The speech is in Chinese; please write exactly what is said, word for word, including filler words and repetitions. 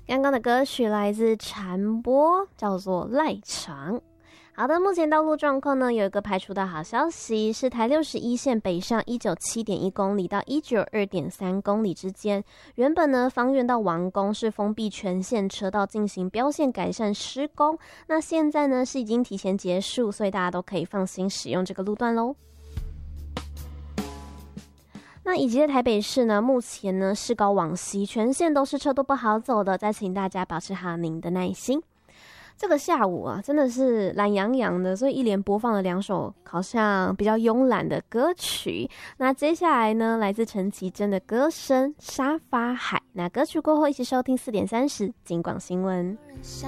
刚刚的歌曲来自禅波，叫做赖长。好的，目前道路状况呢，有一个排除的好消息，是台六十一线北上一九七点一公里到一九二点三公里之间，原本呢芳苑到王宫是封闭全线车道进行标线改善施工，那现在呢是已经提前结束，所以大家都可以放心使用这个路段咯。那以及在台北市呢，目前呢市高往西全线都是车都不好走的，再请大家保持好您的耐心。这个下午啊，真的是懒洋洋的，所以一连播放了两首好像比较慵懒的歌曲。那接下来呢，来自陈绮贞的歌声《沙发海》。那歌曲过后，一起收听四点三十金广新闻。